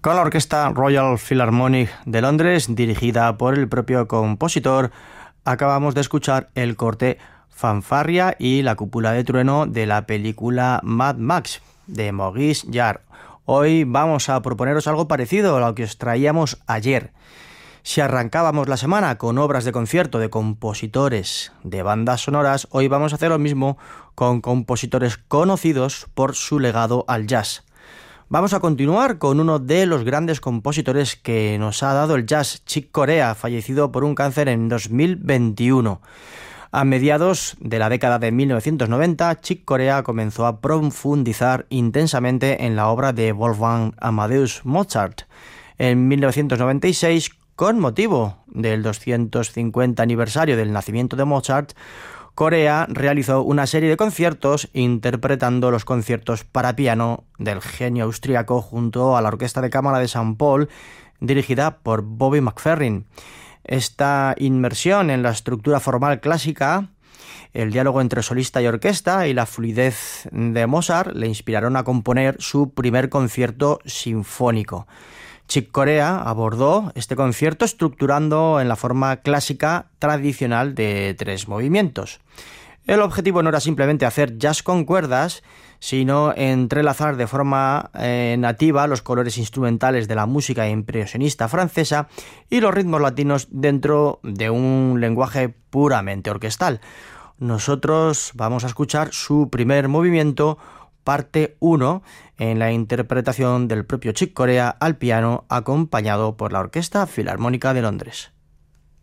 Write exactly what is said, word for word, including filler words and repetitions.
Con la orquesta Royal Philharmonic de Londres, dirigida por el propio compositor, acabamos de escuchar el corte Fanfarria y la cúpula de trueno de la película Mad Max de Maurice Jarre. Hoy vamos a proponeros algo parecido a lo que os traíamos ayer. Si arrancábamos la semana con obras de concierto de compositores de bandas sonoras, hoy vamos a hacer lo mismo con compositores conocidos por su legado al jazz. Vamos a continuar con uno de los grandes compositores que nos ha dado el jazz, Chick Corea, fallecido por un cáncer en dos mil veintiuno. A mediados de la década de mil novecientos noventa, Chick Corea comenzó a profundizar intensamente en la obra de Wolfgang Amadeus Mozart. En mil novecientos noventa y seis, con motivo del doscientos cincuenta aniversario del nacimiento de Mozart, Corea realizó una serie de conciertos interpretando los conciertos para piano del genio austríaco junto a la Orquesta de Cámara de Saint Paul, dirigida por Bobby McFerrin. Esta inmersión en la estructura formal clásica, el diálogo entre solista y orquesta y la fluidez de Mozart le inspiraron a componer su primer concierto sinfónico. Chick Corea abordó este concierto estructurando en la forma clásica tradicional de tres movimientos. El objetivo no era simplemente hacer jazz con cuerdas, sino entrelazar de forma eh, nativa los colores instrumentales de la música impresionista francesa y los ritmos latinos dentro de un lenguaje puramente orquestal. Nosotros vamos a escuchar su primer movimiento, parte uno, en la interpretación del propio Chick Corea al piano, acompañado por la Orquesta Filarmónica de Londres.